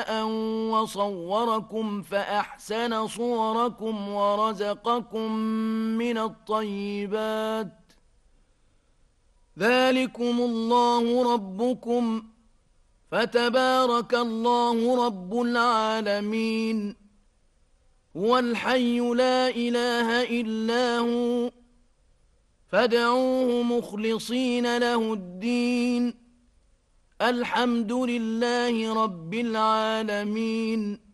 وصوركم فأحسن صوركم ورزقكم من الطيبات ذلكم الله ربكم فتبارك الله رب العالمين هو الحي لا إله إلا هو فادعوه مخلصين له الدين الحمد لله رب العالمين